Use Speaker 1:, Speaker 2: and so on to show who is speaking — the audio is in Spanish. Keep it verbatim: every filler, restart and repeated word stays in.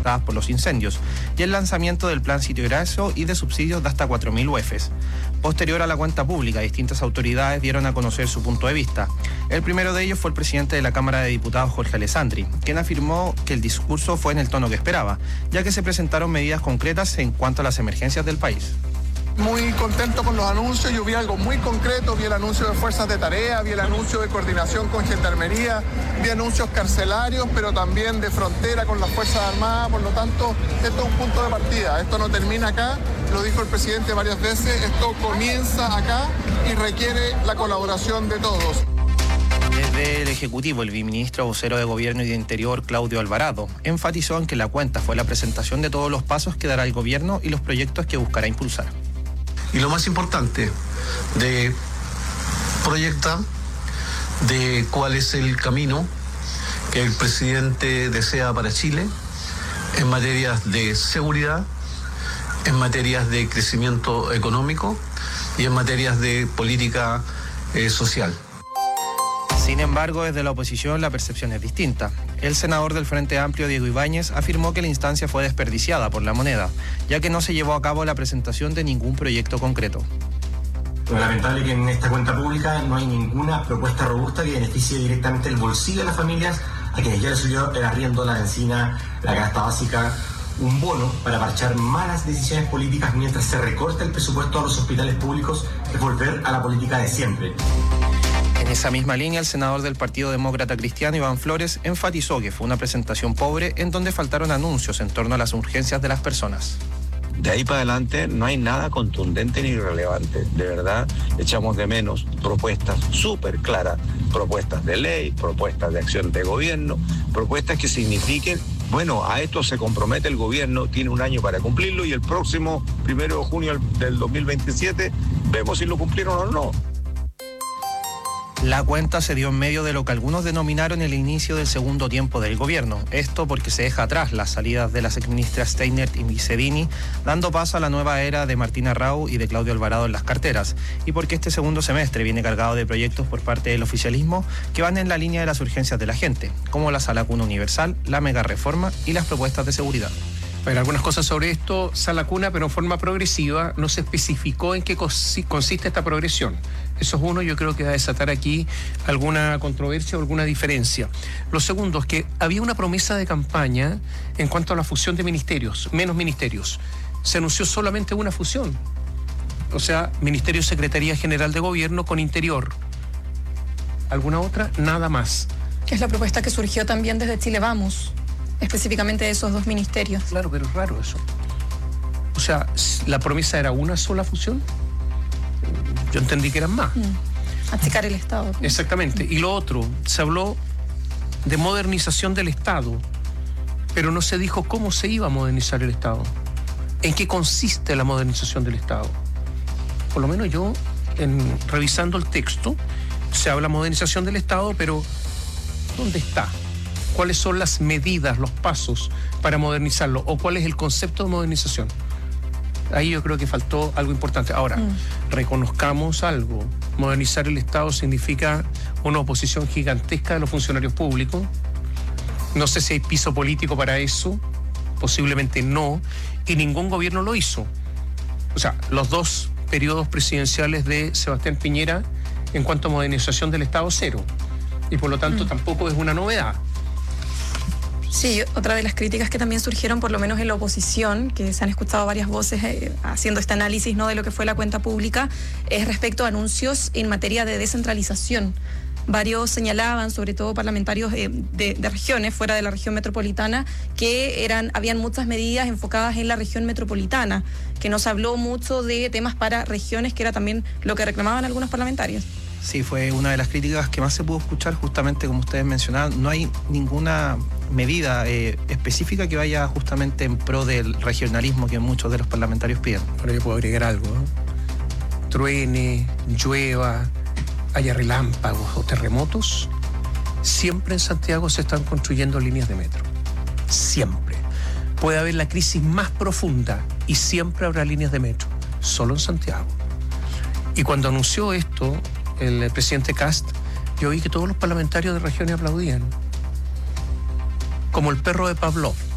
Speaker 1: afectadas por los incendios y el lanzamiento del plan Sitio Graso y de subsidios de hasta cuatro mil U E Fs. Posterior a la cuenta pública, distintas autoridades dieron a conocer su punto de vista. El primero de ellos fue el presidente de la Cámara de Diputados, Jorge Alessandri, quien afirmó que el discurso fue en el tono que esperaba, ya que se presentaron medidas concretas en cuanto a las emergencias del país.
Speaker 2: Muy contento con los anuncios, yo vi algo muy concreto, vi el anuncio de fuerzas de tarea, vi el anuncio de coordinación con gendarmería, vi anuncios carcelarios, pero también de frontera con las Fuerzas Armadas, por lo tanto, esto es un punto de partida, esto no termina acá, lo dijo el presidente varias veces, esto comienza acá y requiere la colaboración de todos.
Speaker 1: Desde el Ejecutivo, el viceministro vocero de Gobierno y de Interior, Claudio Alvarado, enfatizó en que la cuenta fue la presentación de todos los pasos que dará el gobierno y los proyectos que buscará impulsar.
Speaker 3: Y lo más importante, de proyectar de cuál es el camino que el presidente desea para Chile en materias de seguridad, en materias de crecimiento económico y en materias de política eh, social.
Speaker 1: Sin embargo, desde la oposición la percepción es distinta. El senador del Frente Amplio, Diego Ibáñez, afirmó que la instancia fue desperdiciada por la moneda, ya que no se llevó a cabo la presentación de ningún proyecto concreto.
Speaker 4: Lo lamentable que en esta cuenta pública no hay ninguna propuesta robusta que beneficie directamente el bolsillo de las familias a quienes ya les subió el arriendo, la benzina, la canasta básica, un bono para parchar malas decisiones políticas mientras se recorta el presupuesto a los hospitales públicos, es volver a la política de siempre.
Speaker 1: En esa misma línea, el senador del Partido Demócrata Cristiano, Iván Flores, enfatizó que fue una presentación pobre en donde faltaron anuncios en torno a las urgencias de las personas.
Speaker 5: De ahí para adelante no hay nada contundente ni relevante. De verdad, echamos de menos propuestas súper claras, propuestas de ley, propuestas de acción de gobierno, propuestas que signifiquen, bueno, a esto se compromete el gobierno, tiene un año para cumplirlo y el próximo primero de junio del dos mil veintisiete vemos si lo cumplieron o no.
Speaker 1: La cuenta se dio en medio de lo que algunos denominaron el inicio del segundo tiempo del gobierno. Esto porque se deja atrás las salidas de las exministras Steinert y Cedini, dando paso a la nueva era de Martina Rau y de Claudio Alvarado en las carteras, y porque este segundo semestre viene cargado de proyectos por parte del oficialismo que van en la línea de las urgencias de la gente, como la Sala Cuna Universal, la mega reforma y las propuestas de seguridad.
Speaker 6: Bueno, algunas cosas sobre esto, Sala Cuna, pero en forma progresiva, no se especificó en qué consiste esta progresión. Eso es uno, yo creo que va a desatar aquí alguna controversia o alguna diferencia. Lo segundo es que había una promesa de campaña en cuanto a la fusión de ministerios, menos ministerios. Se anunció solamente una fusión, o sea, Ministerio y Secretaría General de Gobierno con Interior. ¿Alguna otra? Nada más.
Speaker 7: Es la propuesta que surgió también desde Chile Vamos, específicamente de esos dos ministerios.
Speaker 6: Claro, pero es raro eso. O sea, ¿la promesa era una sola fusión? Yo entendí que eran más.
Speaker 7: Mm. Achicar el Estado.
Speaker 6: Exactamente. Y lo otro, se habló de modernización del Estado, pero no se dijo cómo se iba a modernizar el Estado. ¿En qué consiste la modernización del Estado? Por lo menos yo, en, revisando el texto, se habla modernización del Estado, pero ¿dónde está? ¿Cuáles son las medidas, los pasos para modernizarlo? ¿O cuál es el concepto de modernización? Ahí yo creo que faltó algo importante. Ahora, mm. reconozcamos algo. Modernizar el Estado significa una oposición gigantesca de los funcionarios públicos. No sé si hay piso político para eso. Posiblemente no. Y ningún gobierno lo hizo. O sea, los dos periodos presidenciales de Sebastián Piñera en cuanto a modernización del Estado, cero. Y por lo tanto mm. tampoco es una novedad.
Speaker 7: Sí, otra de las críticas que también surgieron, por lo menos en la oposición, que se han escuchado varias voces eh, haciendo este análisis, ¿no?, de lo que fue la cuenta pública, es respecto a anuncios en materia de descentralización. Varios señalaban, sobre todo parlamentarios eh, de, de regiones fuera de la región metropolitana, que eran habían muchas medidas enfocadas en la región metropolitana, que no se habló mucho de temas para regiones, que era también lo que reclamaban algunos parlamentarios.
Speaker 1: Sí, fue una de las críticas que más se pudo escuchar, justamente como ustedes mencionaban. No hay ninguna medida eh, específica que vaya justamente en pro del regionalismo que muchos de los parlamentarios piden.
Speaker 6: Ahora yo puedo agregar algo, ¿no? Truene, llueva, haya relámpagos o terremotos, siempre en Santiago se están construyendo líneas de metro. Siempre. Puede haber la crisis más profunda y siempre habrá líneas de metro. Solo en Santiago. Y cuando anunció esto el presidente Kast, yo vi que todos los parlamentarios de regiones aplaudían. Como el perro de Pavlov.